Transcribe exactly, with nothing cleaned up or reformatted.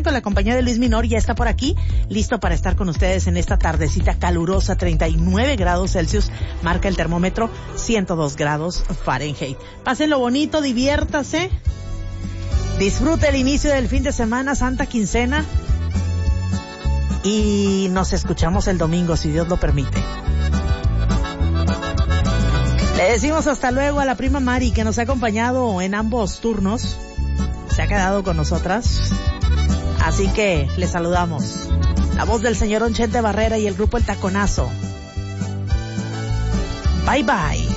Sebastián con la compañía de Luis Minor ya está por aquí, listo para estar con ustedes en esta tardecita calurosa, treinta y nueve grados Celsius, marca el termómetro, ciento dos grados Fahrenheit. Pásenlo bonito, diviértase, disfrute el inicio del fin de semana, Santa Quincena, y nos escuchamos el domingo, si Dios lo permite. Le decimos hasta luego a la prima Mari, que nos ha acompañado en ambos turnos. Se ha quedado con nosotras. Así que le saludamos. La voz del señor Chente Barrera y el grupo El Taconazo. Bye bye.